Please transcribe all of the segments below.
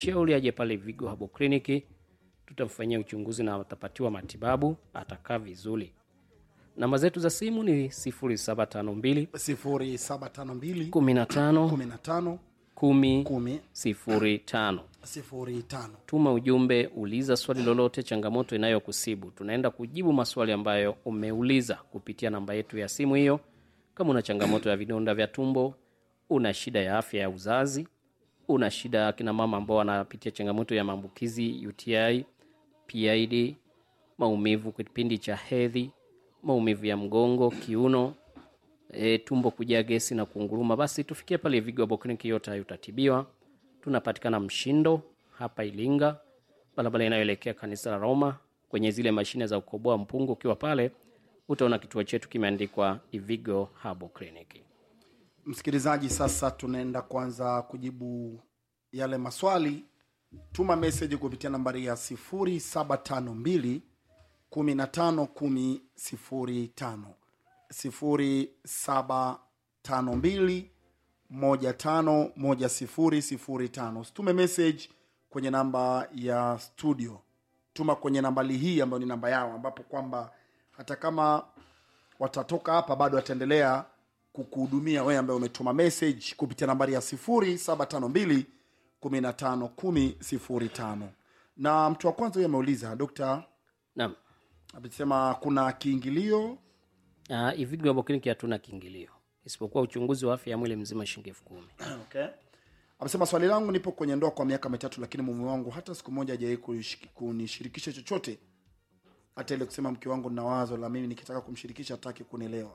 shauri aje pale Vigo Herbal Clinic, tutamfanyia uchunguzi na atapatiwa matibabu, atakaa vizuri. Namba zetu za simu ni 0752 0752 15 10 05. Tuma ujumbe, uliza swali lolote, changamoto inayokusibu. Tunaenda kujibu maswali ambayo umeuliza kupitia namba yetu ya simu hiyo. Kama una changamoto ya vidonda vya tumbo, una shida ya afya ya uzazi, una shida kina mama ambao wanapitia changamoto ya maambukizi UTI, PID, maumivu kipindi cha hedhi, maumivu ya mgongo, kiuno, tumbo kujaa gesi na kunguruma, basi tufikie pale Vigo Herbal Clinic, yote utatibiwa. Tunapatikana Mshindo hapa Ilinga, barabara inayoelekea kanisa la Roma, kwenye zile mashine za kukoboa mpungu. Ukiwa pale utaona kituo chetu kimeandikwa Vigo Herbal Clinic. Msikilizaji, sasa tunaenda kwanza kujibu yale maswali. Tuma message kupitia nambari ya 0752 15 10 05 0752 151005. Usitume message kwenye namba ya studio, tuma kwenye nambari hii ambayo ni namba yao, ambapo kwamba hata kama watatoka hapa bado wataendelea kukuhudumia wewe ambaye umetuma message kupitia nambari ya 0752 15 1005. Na mtu wa kwanza huyo ameuliza, Dr. Naam. Amesema kuna kiingilio. Vigo Herbal Clinic hatuna kiingilio, isipokuwa uchunguzi wa afya ya mwili mzima shilingi 10,000. Okay. Amesema swali langu, nipo kwenye ndoa kwa miaka 3, lakini mume wangu hata siku moja hajawahi kunishirikisha chochote. Hata ile kusema mke wangu na wazo la mimi nikitaka kumshirikisha hataki kunielewa.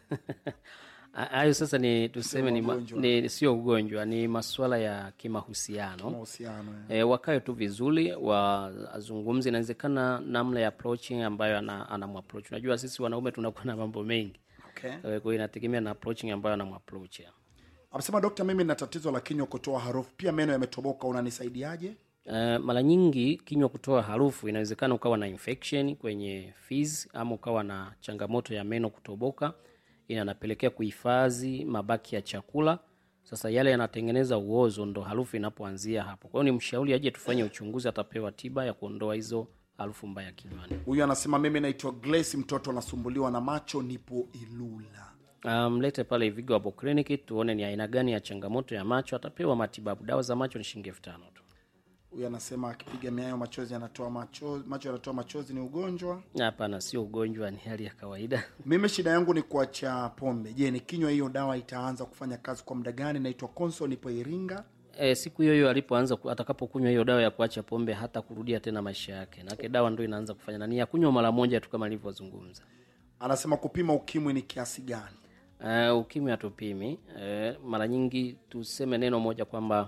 Hayo sasa ni tuseme ni sio ugonjwa, ni masuala ya kimahusiano. Wakae tu vizuri, wazungumze. Inawezekana namna ya approaching ambayo anamapproach. Unajua sisi wanaume tunakuwa na mambo mengi. Okay. Kwa hiyo inategemea na approaching ambayo anamapproach. Amesema, Dr. mimi nina tatizo la kinywa kutoa harufu, pia meno yametoboka, unanisaidiaje? Mara nyingi kinywa kutoa harufu, inawezekana ukawa na infection kwenye fizi, ama ukawa na changamoto ya meno kutoboka, inapelekea kuhifadhi mabaki ya chakula. Sasa yale yanatengeneza uozo, ndo harufu inapoanzia hapo. Kwa hiyo ni mshauri aje tufanye uchunguzi, atapewa tiba ya kuondoa hizo harufu mbaya kinywani. Huyu anasema, mimi naitwa Grace, mtoto anasumbuliwa na macho, nipo Ilula. Mlete pale Vigo Herbal Clinic tuone ni aina gani ya changamoto ya macho, atapewa matibabu. Dawa za macho ni shilingi 5,000 tu. Huyu anasema akipiga miayo machozi yanatoa macho yanatoa machozi, ni ugonjwa? Hapana, sio ugonjwa, ni hali ya kawaida. Mimi shida yangu ni kuacha pombe. Je, nikinywa hiyo dawa itaanza kufanya kazi kwa muda gani? Naitwa Konso, nipo Iringa. Siku hiyo alipoanza atakapokunywa hiyo dawa ya kuacha pombe hata kurudia tena maisha yake. Na dawa ndio inaanza kufanya, na ni ya kunywa mara moja tu kama nilivyozungumza. Anasema kupima ukimwi ni kiasi gani? Ukimwi hatupimi. Mara nyingi tuseme neno moja kwamba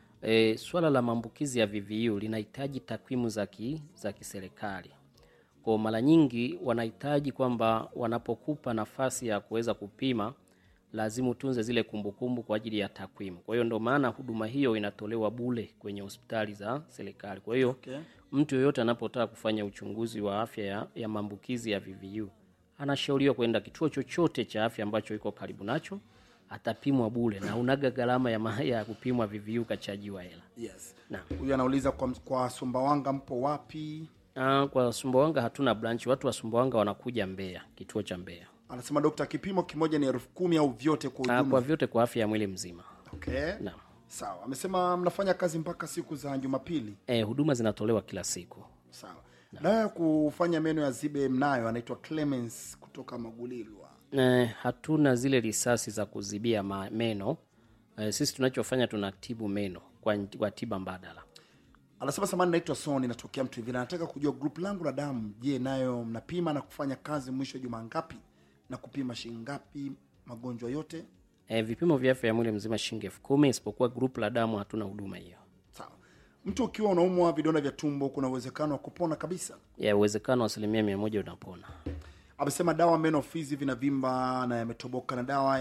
swala la maambukizi ya VVU linahitaji takwimu za kiserikali. Kwa mara nyingi wanahitaji kwamba wanapokupa nafasi ya kuweza kupima, lazima utunze zile kumbukumbu kwa ajili ya takwimu. Kwa hiyo ndio maana huduma hiyo inatolewa bure kwenye hospitali za serikali. Kwa hiyo mtu yoyote anapotaka kufanya uchunguzi wa afya ya maambukizi ya VVU, anashauriwa kwenda kituo chochote cha afya ambacho iko karibu nacho, atapimwa bure na unaga gharama ya kupimwa VVU kachajiwa hela. Yes. Huyu anauliza kwa Sumbawanga mpo wapi? Kwa Sumbawanga hatuna branch. Watu wa Sumbawanga wanakuja Mbeya, kituo cha Mbeya. Anasema, Dr. kipimo kimoja ni 10,000 au vyote kwa ujumla? Kwa vyote, kwa afya ya mwili mzima. Okay. Sawa. Amesema mnafanya kazi mpaka siku za Jumapili? Huduma zinatolewa kila siku. Sawa. Dawa ya kufanya meno ya zibe mnayo? Anaitwa Clemens kutoka Magulilwa. Hatuna zile risasi za kuzibia meno. Sisi tunachofanya tunatibu meno kwa tiba mbadala. Anasema, samani naitwa Soni, natokea mtu hivi, nataka kujua group langu la damu, je, nayo mnapima na kufanya kazi mwisho juma ngapi na kupima shilingi ngapi magonjwa yote? Vipimo vya afya ya mwili mzima shilingi 10,000, isipokuwa group la damu hatuna huduma hiyo. Sawa. Mtu ukiwa unaumwa vidonda vya tumbo, kuna uwezekano wa kupona kabisa? Uwezekano wa 100% unapona. Amesema dawa meno fizi vinavimba na yametoboka, na dawa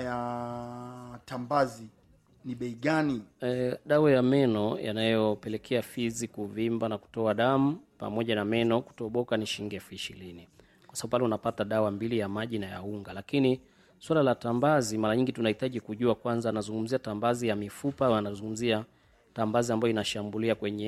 ya tambazi ni bei gani? Dawa ya meno yanayopelekea fizi kuvimba na kutoa damu pamoja na meno kutoboka ni shilingi 20,000. Kwa sababu pale unapata dawa 2 ya maji na ya unga. Lakini swala la tambazi mara nyingi tunahitaji kujua kwanza, anazungumzia tambazi ya mifupa au anazungumzia tambazi ambayo inashambulia kwenye